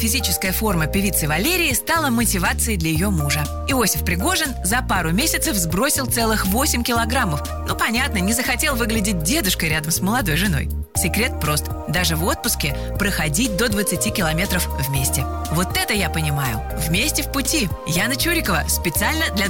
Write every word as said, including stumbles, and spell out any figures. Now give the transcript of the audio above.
Физическая форма певицы Валерии стала мотивацией для ее мужа. Иосиф Пригожин за пару месяцев сбросил целых восемь килограммов. Ну, понятно, не захотел выглядеть дедушкой рядом с молодой женой. Секрет прост. Даже в отпуске проходить до двадцати километров вместе. Вот это я понимаю. Вместе в пути. Яна Чурикова. Специально для